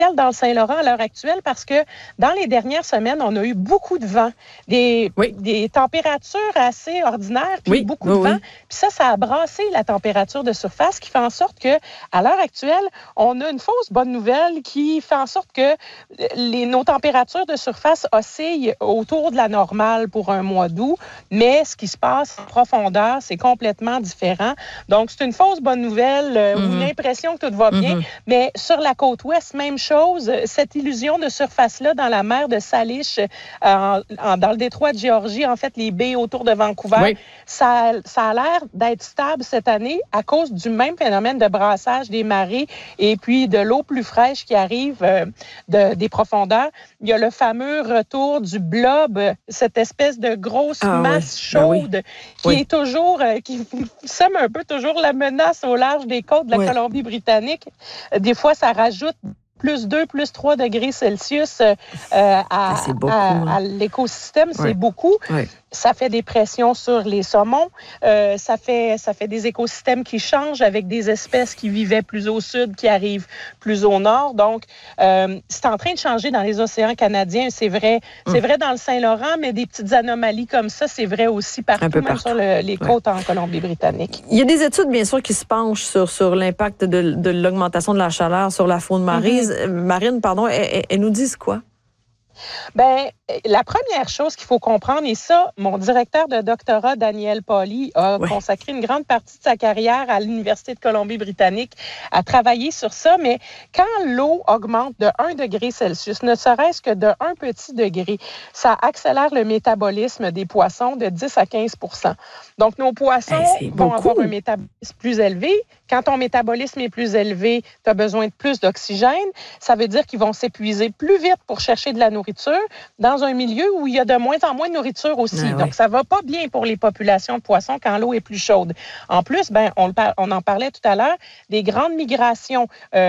dans le Saint-Laurent à l'heure actuelle parce que dans les dernières semaines, on a eu beaucoup de vent, des températures assez ordinaires, puis beaucoup de vent. Puis ça a brassé la température de surface qui fait en sorte que, à l'heure actuelle, on a une fausse bonne nouvelle qui fait en sorte que nos températures de surface oscillent autour de la normale pour un mois d'août, mais ce qui se passe en profondeur, c'est complètement différent. Donc, c'est une fausse bonne nouvelle ou une impression que tout va bien, mais sur la côte ouest, même chose. Cette illusion de surface-là dans la mer de Salish, dans le détroit de Géorgie, en fait, les baies autour de Vancouver, ça a l'air d'être stable cette année à cause du même phénomène de brassage des marées et puis de l'eau plus fraîche qui arrive des profondeurs. Il y a le fameux retour du blob, cette espèce de grosse masse chaude qui est toujours, qui sème un peu toujours la menace au large des côtes de la Colombie-Britannique. Des fois, ça rajoute plus 2, plus 3 degrés Celsius à l'écosystème, c'est beaucoup. Ça fait des pressions sur les saumons. Ça fait des écosystèmes qui changent avec des espèces qui vivaient plus au sud, qui arrivent plus au nord. Donc, c'est en train de changer dans les océans canadiens. C'est vrai dans le Saint-Laurent, mais des petites anomalies comme ça, c'est vrai aussi partout, même sur les côtes en Colombie-Britannique. Il y a des études, bien sûr, qui se penchent sur l'impact de l'augmentation de la chaleur sur la faune marine. Elles nous disent quoi? Bien, la première chose qu'il faut comprendre, et ça, mon directeur de doctorat, Daniel Pauly, a consacré une grande partie de sa carrière à l'Université de Colombie-Britannique à travailler sur ça, mais quand l'eau augmente de 1 degré Celsius, ne serait-ce que de 1 petit degré, ça accélère le métabolisme des poissons de 10 à 15 %. Donc, nos poissons vont avoir un métabolisme plus élevé. Quand ton métabolisme est plus élevé, tu as besoin de plus d'oxygène. Ça veut dire qu'ils vont s'épuiser plus vite pour chercher de la nourriture dans un milieu où il y a de moins en moins de nourriture aussi. Donc, ça va pas bien pour les populations de poissons quand l'eau est plus chaude. En plus, on en parlait tout à l'heure, des grandes migrations.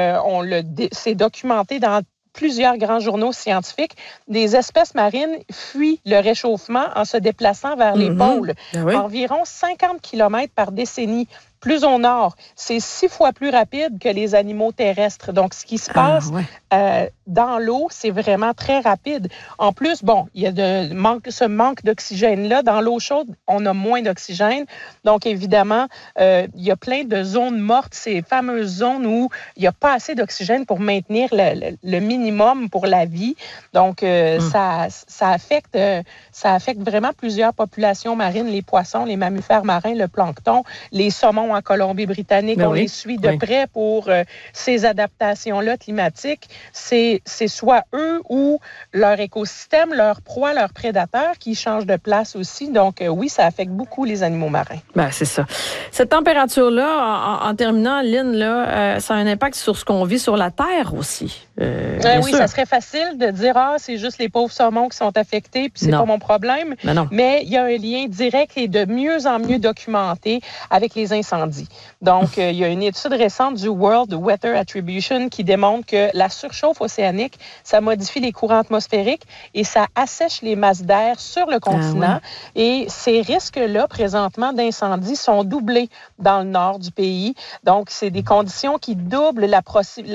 C'est documenté dans plusieurs grands journaux scientifiques, des espèces marines fuient le réchauffement en se déplaçant vers les pôles. Environ 50 km par décennie. Plus au nord, c'est 6 fois plus rapide que les animaux terrestres. Donc, ce qui se passe dans l'eau, c'est vraiment très rapide. En plus, il y a ce manque d'oxygène-là. Dans l'eau chaude, on a moins d'oxygène. Donc, évidemment, il y a plein de zones mortes, ces fameuses zones où il n'y a pas assez d'oxygène pour maintenir le minimum pour la vie. Donc, ça affecte vraiment plusieurs populations marines, les poissons, les mammifères marins, le plancton, les saumons en Colombie-Britannique. On les suit de près pour ces adaptations-là climatiques. C'est soit eux ou leur écosystème, leur proie, leurs prédateurs qui changent de place aussi. Donc, oui, ça affecte beaucoup les animaux marins. C'est ça. Cette température-là, en terminant, Lynn, ça a un impact sur ce qu'on vit sur la Terre aussi. Oui, ça serait facile de dire « c'est juste les pauvres saumons qui sont affectés, puis c'est pas mon problème. » Mais il y a un lien direct et de mieux en mieux documenté avec les incendies. Donc, il y a une étude récente du World Weather Attribution qui démontre que la surchauffe océanique, ça modifie les courants atmosphériques et ça assèche les masses d'air sur le continent. Et ces risques-là, présentement, d'incendie sont doublés dans le nord du pays. Donc, c'est des conditions qui doublent la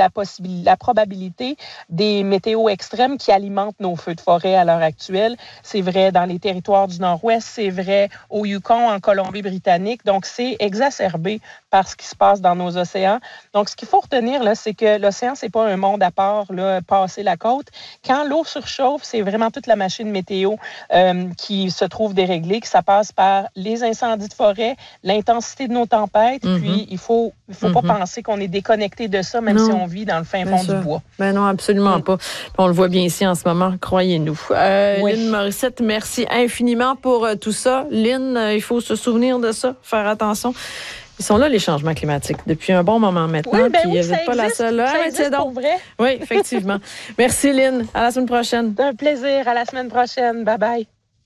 probabilité des météos extrêmes qui alimentent nos feux de forêt à l'heure actuelle. C'est vrai dans les territoires du nord-ouest, c'est vrai au Yukon, en Colombie-Britannique. Donc, c'est exacerbé par ce qui se passe dans nos océans. Donc, ce qu'il faut retenir, là, c'est que l'océan, c'est pas un monde à part, là, passer la côte. Quand l'eau surchauffe, c'est vraiment toute la machine météo qui se trouve déréglée, que ça passe par les incendies de forêt, l'intensité de nos tempêtes, puis il faut pas penser qu'on est déconnecté de ça, même si on vit dans le fin fond du bois. Non, absolument pas. On le voit bien ici en ce moment, croyez-nous. Lynn Morissette, merci infiniment pour tout ça. Lynn, il faut se souvenir de ça, faire attention. Ils sont là, les changements climatiques, depuis un bon moment maintenant. Puis vous n'êtes pas la seule. Ça existe pour vrai. Oui, effectivement. Merci, Lynn. À la semaine prochaine. C'est un plaisir. À la semaine prochaine. Bye-bye.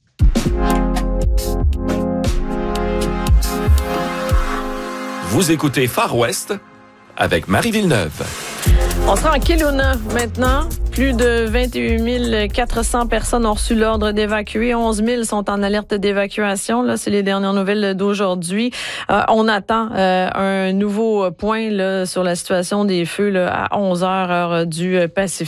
Vous écoutez Far West avec Marie Villeneuve. On sera en Kelowna maintenant. Plus de 21 400 personnes ont reçu l'ordre d'évacuer. 11 000 sont en alerte d'évacuation. Là, c'est les dernières nouvelles d'aujourd'hui. On attend un nouveau point là, sur la situation des feux là, à 11h, heure du Pacifique.